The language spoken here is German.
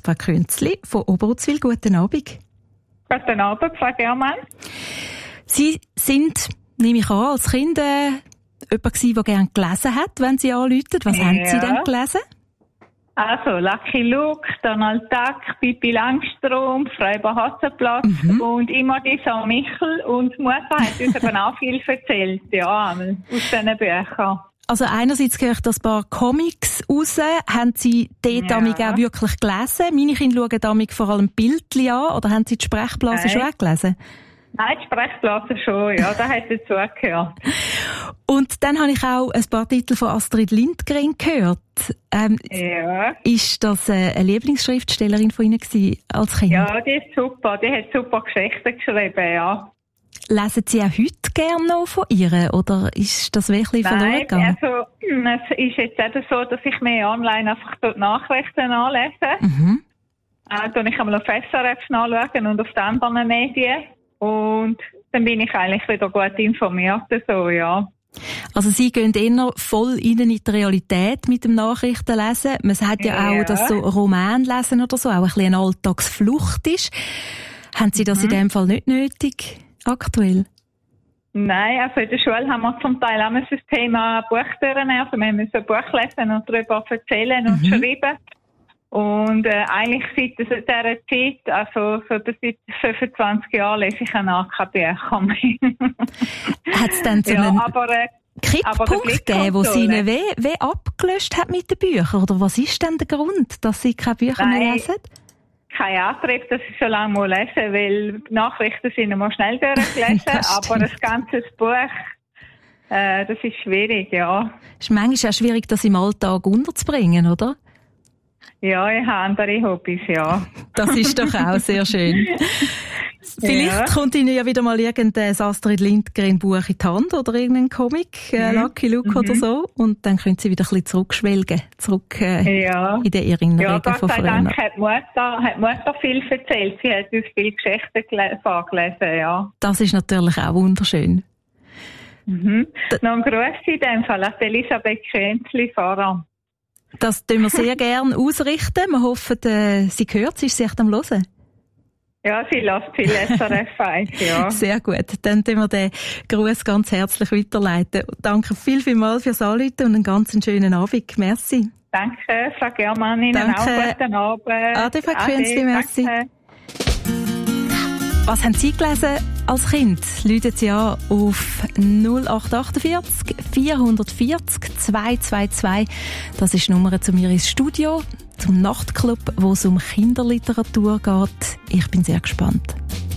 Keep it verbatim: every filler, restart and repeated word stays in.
Eva Künzli von Oberutzwil. Guten Abend. Guten Abend, Frau Germann. Sie sind, nehme ich an, als Kind äh, jemand gewesen, der gerne gelesen hat, wenn Sie anrufen. Was ja. haben Sie denn gelesen? Also, Lucky Luke, Donald Duck, Pippi Langstrumpf, Räuber Hotzenplotz mhm. und immer die San Michel. Und die Mutter hat uns eben auch viel erzählt, ja, aus diesen Büchern. Also einerseits höre ich das paar Comics raus. Haben Sie dort ja. auch wirklich gelesen? Meine Kinder schauen damit vor allem Bildchen an. Oder haben Sie die Sprechblase schon auch gelesen? Nein, die Sprechblase schon, ja, da hat dazu gehört. Und dann habe ich auch ein paar Titel von Astrid Lindgren gehört. Ähm, ja. Ist das eine Lieblingsschriftstellerin von Ihnen gewesen als Kind? Ja, die ist super. Die hat super Geschichten geschrieben, ja. Lesen Sie auch heute gerne noch von ihr, oder ist das wirklich verloren gegangen? Nein, also es ist jetzt eben so, dass ich mehr online einfach dort Nachrichten anlese. Mhm. Äh, dann ich einmal auf S R F nachschauen und auf die anderen Medien. Und dann bin ich eigentlich wieder gut informiert, so, ja. Also Sie gehen eher voll in die Realität mit dem Nachrichtenlesen. Man sagt ja, ja auch, dass so Roman lesen oder so auch ein bisschen eine Alltagsflucht ist. Haben Sie das mhm. in dem Fall nicht nötig, aktuell? Nein, also in der Schule haben wir zum Teil auch das Thema Buchtüren. Also wir müssen ein Buch lesen und darüber erzählen und mhm. schreiben. Und äh, eigentlich seit dieser Zeit, also so seit fünfundzwanzig Jahren, lese ich auch keine Bücher mehr. Hat es dann so ja, einen aber, äh, Kipppunkt gegeben, wo Sie ihn weh, weh abgelöscht hat mit den Büchern? Oder was ist denn der Grund, dass Sie keine Bücher Nein, mehr lesen? Kein Antrieb, dass ich so lange mal lesen, weil die Nachrichten sind immer schnell durchgelesen, aber das ganze Buch, äh, das ist schwierig, ja. Es ist manchmal auch schwierig, das im Alltag unterzubringen, oder? Ja, ich habe andere Hobbys, ja. Das ist doch auch sehr schön. Vielleicht ja. kommt Ihnen ja wieder mal irgendein Astrid Lindgren Buch in die Hand oder irgendein Comic, äh, mhm. Lucky Luke mhm. oder so. Und dann können Sie wieder ein bisschen zurückschwelgen, zurück äh, ja. in die Erinnerungen ja, von früher. Ja, Gott sei Dank hat Mutter, hat Mutter viel erzählt. Sie hat uns viele Geschichten vorgelesen, ja. Das ist natürlich auch wunderschön. Mhm. Noch ein Gruß in dem Fall an Elisabeth Künzli voran. Das tun wir sehr gerne ausrichten. Wir hoffen, äh, sie hört, sie ist sich am Hören. Ja, sie lässt viel S R F eins, ja. Sehr gut. Dann tun wir den Gruß ganz herzlich weiterleiten. Danke viel, viel mal fürs Anrufen und einen ganz schönen Abend. Merci. Danke, Frau Germann, Ihnen Danke. auch guten Abend. Ade, Frau Künzli, merci. Danke. Was haben Sie gelesen als Kind? Läuten Sie an auf null acht acht vier vier vier null zwei zwei zwei. Das ist die Nummer zu mir ins Studio, zum Nachtclub, wo es um Kinderliteratur geht. Ich bin sehr gespannt.